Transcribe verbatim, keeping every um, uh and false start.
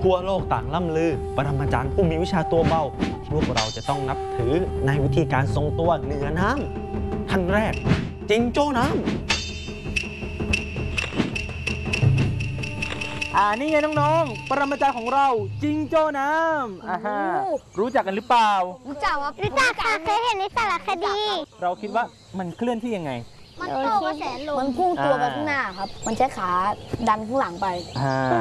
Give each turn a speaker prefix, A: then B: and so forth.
A: ทั่วโลกต่างล่ำลือปรมาจารย์ผู้มีวิชาตัวเบาพวกเราจะต้องนับถือในวิธีการทรงตัวเหนือน้ำท่านแรกจิงโจ้น้ำ
B: อ่านี่ไงน้องๆปรมาจารย์ของเราจิงโจ้น้ำอ่าฮะรู้จักกันหรือเปล่า
C: รู้จักว่ารู้จักค่ะเคยเห็นในสารคดี
B: เราคิดว่ามันเคลื่อนที่ยังไง
C: มันโตกระแสลม
D: มันพุ่งตัวไปข้างหน้าครับมันใช้ขาดันข้างหลังไป
B: อ่า